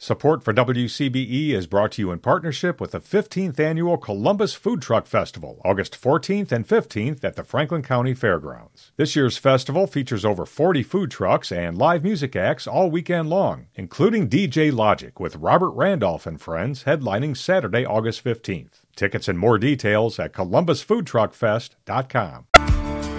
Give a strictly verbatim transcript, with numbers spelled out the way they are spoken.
Support for W C B E is brought to you in partnership with the fifteenth Annual Columbus Food Truck Festival, August fourteenth and fifteenth at the Franklin County Fairgrounds. This year's festival features over forty food trucks and live music acts all weekend long, including D J Logic with Robert Randolph and Friends headlining Saturday, August fifteenth. Tickets and more details at columbus food truck fest dot com.